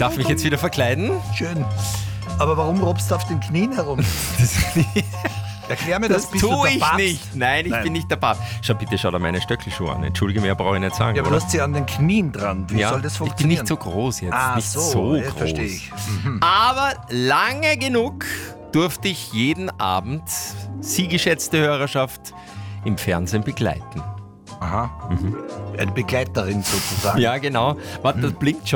darf mich jetzt wieder verkleiden. Schön. Aber warum robst du auf den Knien herum? Erklär mir das, bist du tue der ich Papst? nicht. Nein, ich bin nicht der Papst. Schau, bitte schau dir meine Stöckelschuhe an. Entschuldige, mehr brauche ich nicht sagen. Ja, aber du oder? hast sie an den Knien dran. Wie soll das ich bin funktionieren? nicht so groß jetzt. Ah, nicht so, ja, groß. verstehe ich. Aber lange genug durfte ich jeden Abend Sie, geschätzte Hörerschaft, im Fernsehen begleiten. Aha. Eine Begleiterin sozusagen. Ja, genau. Warte, das blinkt schon.